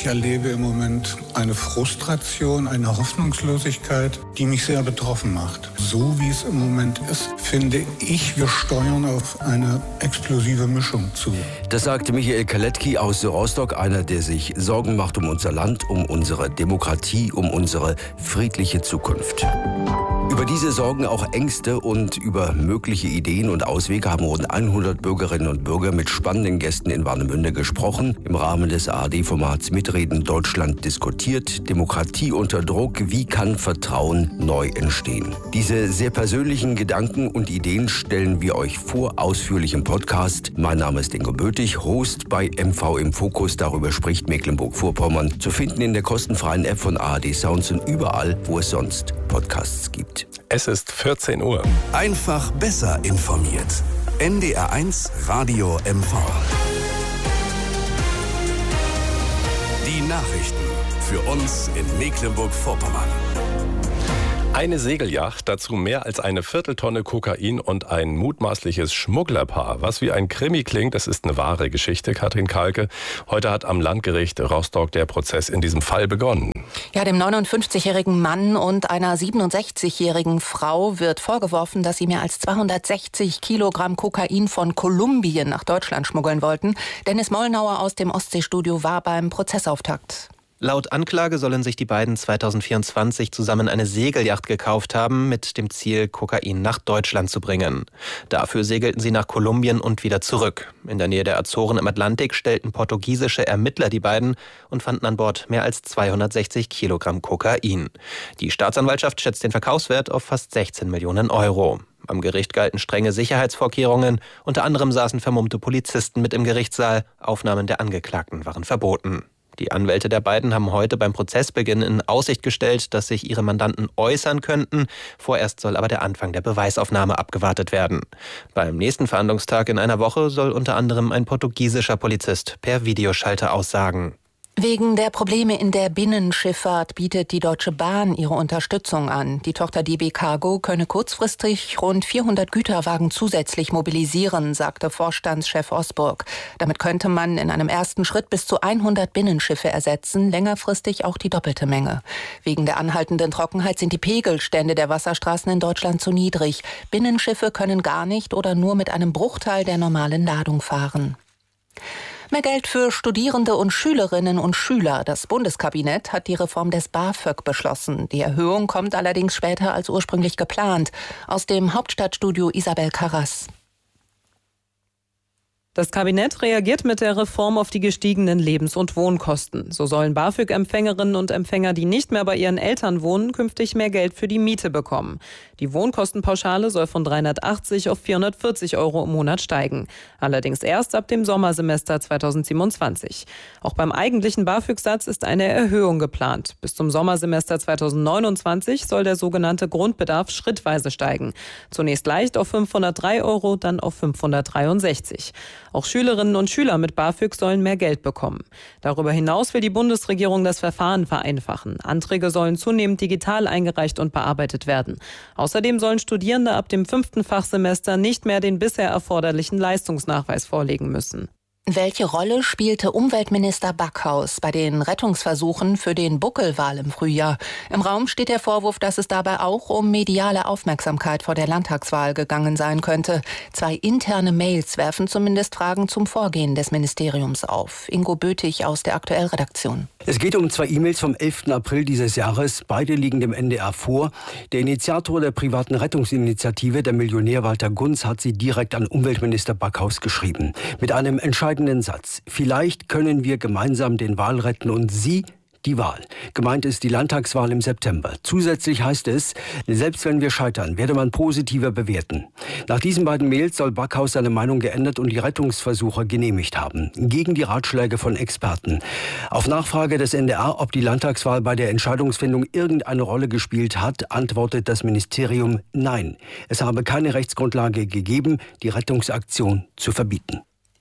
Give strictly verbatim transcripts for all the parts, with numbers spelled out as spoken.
Ich erlebe im Moment eine Frustration, eine Hoffnungslosigkeit, die mich sehr betroffen macht. So wie es im Moment ist, finde ich, wir steuern auf eine explosive Mischung zu. Das sagte Michael Kaletki aus Rostock, einer, der sich Sorgen macht um unser Land, um unsere Demokratie, um unsere friedliche Zukunft. Über diese Sorgen, auch Ängste und über mögliche Ideen und Auswege haben rund hundert Bürgerinnen und Bürger mit spannenden Gästen in Warnemünde gesprochen. Im Rahmen des A R D-Formats Mitreden Deutschland diskutiert. Demokratie unter Druck. Wie kann Vertrauen neu entstehen? Diese sehr persönlichen Gedanken und Ideen stellen wir euch vor, ausführlich im Podcast. Mein Name ist Ingo Bötig, Host bei M V im Fokus. Darüber spricht Mecklenburg-Vorpommern. Zu finden in der kostenfreien App von A R D Sounds und überall, wo es sonst Podcasts gibt. Es ist vierzehn Uhr. Einfach besser informiert. N D R eins Radio M V. Die Nachrichten für uns in Mecklenburg-Vorpommern. Eine Segelyacht, dazu mehr als eine Vierteltonne Kokain und ein mutmaßliches Schmugglerpaar. Was wie ein Krimi klingt, das ist eine wahre Geschichte, Katrin Kalke. Heute hat am Landgericht Rostock der Prozess in diesem Fall begonnen. Ja, dem neunundfünfzigjährigen Mann und einer siebenundsechzigjährigen Frau wird vorgeworfen, dass sie mehr als zweihundertsechzig Kilogramm Kokain von Kolumbien nach Deutschland schmuggeln wollten. Dennis Mollnauer aus dem Ostseestudio war beim Prozessauftakt. Laut Anklage sollen sich die beiden zweitausendvierundzwanzig zusammen eine Segelyacht gekauft haben, mit dem Ziel, Kokain nach Deutschland zu bringen. Dafür segelten sie nach Kolumbien und wieder zurück. In der Nähe der Azoren im Atlantik stellten portugiesische Ermittler die beiden und fanden an Bord mehr als zweihundertsechzig Kilogramm Kokain. Die Staatsanwaltschaft schätzt den Verkaufswert auf fast sechzehn Millionen Euro. Am Gericht galten strenge Sicherheitsvorkehrungen. Unter anderem saßen vermummte Polizisten mit im Gerichtssaal. Aufnahmen der Angeklagten waren verboten. Die Anwälte der beiden haben heute beim Prozessbeginn in Aussicht gestellt, dass sich ihre Mandanten äußern könnten. Vorerst soll aber der Anfang der Beweisaufnahme abgewartet werden. Beim nächsten Verhandlungstag in einer Woche soll unter anderem ein portugiesischer Polizist per Videoschalter aussagen. Wegen der Probleme in der Binnenschifffahrt bietet die Deutsche Bahn ihre Unterstützung an. Die Tochter D B Cargo könne kurzfristig rund vierhundert Güterwagen zusätzlich mobilisieren, sagte Vorstandschef Osburg. Damit könnte man in einem ersten Schritt bis zu hundert Binnenschiffe ersetzen, längerfristig auch die doppelte Menge. Wegen der anhaltenden Trockenheit sind die Pegelstände der Wasserstraßen in Deutschland zu niedrig. Binnenschiffe können gar nicht oder nur mit einem Bruchteil der normalen Ladung fahren. Mehr Geld für Studierende und Schülerinnen und Schüler. Das Bundeskabinett hat die Reform des BAföG beschlossen. Die Erhöhung kommt allerdings später als ursprünglich geplant. Aus dem Hauptstadtstudio Isabel Karras. Das Kabinett reagiert mit der Reform auf die gestiegenen Lebens- und Wohnkosten. So sollen BAföG-Empfängerinnen und Empfänger, die nicht mehr bei ihren Eltern wohnen, künftig mehr Geld für die Miete bekommen. Die Wohnkostenpauschale soll von dreihundertachtzig auf vierhundertvierzig Euro im Monat steigen. Allerdings erst ab dem Sommersemester zweitausendsiebenundzwanzig. Auch beim eigentlichen BAföG-Satz ist eine Erhöhung geplant. Bis zum Sommersemester zweitausendneunundzwanzig soll der sogenannte Grundbedarf schrittweise steigen. Zunächst leicht auf fünfhundertdrei Euro, dann auf fünfhundertdreiundsechzig. Auch Schülerinnen und Schüler mit BAföG sollen mehr Geld bekommen. Darüber hinaus will die Bundesregierung das Verfahren vereinfachen. Anträge sollen zunehmend digital eingereicht und bearbeitet werden. Außerdem sollen Studierende ab dem fünften Fachsemester nicht mehr den bisher erforderlichen Leistungsnachweis vorlegen müssen. Welche Rolle spielte Umweltminister Backhaus bei den Rettungsversuchen für den Buckelwal im Frühjahr? Im Raum steht der Vorwurf, dass es dabei auch um mediale Aufmerksamkeit vor der Landtagswahl gegangen sein könnte. Zwei interne Mails werfen zumindest Fragen zum Vorgehen des Ministeriums auf. Ingo Bötig aus der Aktuell-Redaktion. Es geht um zwei E-Mails vom elften April dieses Jahres. Beide liegen dem N D R vor. Der Initiator der privaten Rettungsinitiative, der Millionär Walter Gunz, hat sie direkt an Umweltminister Backhaus geschrieben. Mit einem entscheidenden Satz. Vielleicht können wir gemeinsam den Wal retten und Sie die Wahl. Gemeint ist die Landtagswahl im September. Zusätzlich heißt es, selbst wenn wir scheitern, werde man positiver bewerten. Nach diesen beiden Mails soll Backhaus seine Meinung geändert und die Rettungsversuche genehmigt haben. Gegen die Ratschläge von Experten. Auf Nachfrage des N D R, ob die Landtagswahl bei der Entscheidungsfindung irgendeine Rolle gespielt hat, antwortet das Ministerium nein. Es habe keine Rechtsgrundlage gegeben, die Rettungsaktion zu verbieten.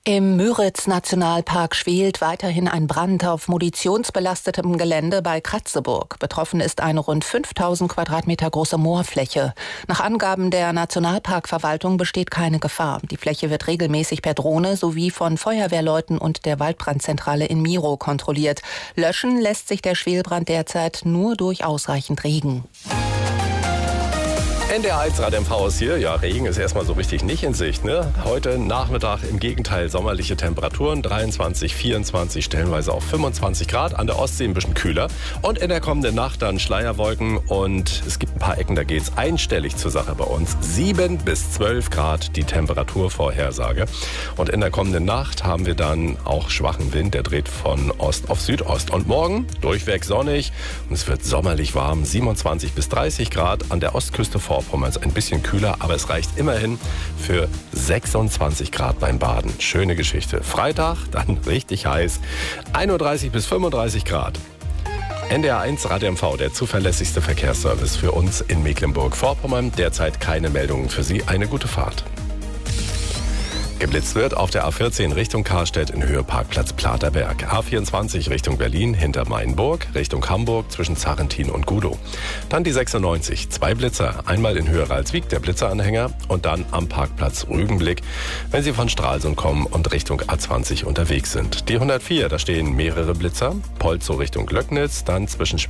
Im Müritz-Nationalpark schwelt weiterhin ein Brand auf munitionsbelastetem Gelände bei Kratzeburg. Betroffen ist eine rund fünftausend Quadratmeter große Moorfläche. Nach Angaben der Nationalparkverwaltung besteht keine Gefahr. Die Fläche wird regelmäßig per Drohne sowie von Feuerwehrleuten und der Waldbrandzentrale in Miro kontrolliert. Löschen lässt sich der Schwelbrand derzeit nur durch ausreichend Regen. N D R eins Rad M V ist hier. Ja, Regen ist erstmal so richtig nicht in Sicht, ne? Heute Nachmittag im Gegenteil sommerliche Temperaturen. dreiundzwanzig, vierundzwanzig, stellenweise auch fünfundzwanzig Grad. An der Ostsee ein bisschen kühler. Und in der kommenden Nacht dann Schleierwolken. Und es gibt ein paar Ecken, da geht's einstellig zur Sache bei uns. sieben bis zwölf Grad die Temperaturvorhersage. Und in der kommenden Nacht haben wir dann auch schwachen Wind. Der dreht von Ost auf Südost. Und morgen durchweg sonnig. Und es wird sommerlich warm. siebenundzwanzig bis dreißig Grad. An der Ostküste vor Vorpommerns ein bisschen kühler, aber es reicht immerhin für sechsundzwanzig Grad beim Baden. Schöne Geschichte. Freitag dann richtig heiß, einunddreißig bis fünfunddreißig Grad. N D R eins Rad M V, der zuverlässigste Verkehrsservice für uns in Mecklenburg-Vorpommern. Derzeit keine Meldungen für Sie. Eine gute Fahrt. Geblitzt wird auf der A vierzehn Richtung Karstedt in Höhe Parkplatz Platerberg. A vierundzwanzig Richtung Berlin hinter Mainburg, Richtung Hamburg zwischen Zarrentin und Gudow. Dann die sechsundneunzig, zwei Blitzer. Einmal in Höhe Ralswiek, der Blitzeranhänger, und dann am Parkplatz Rügenblick, wenn Sie von Stralsund kommen und Richtung A zwanzig unterwegs sind. Die hundertvier, da stehen mehrere Blitzer. Polzow Richtung Löcknitz, dann zwischen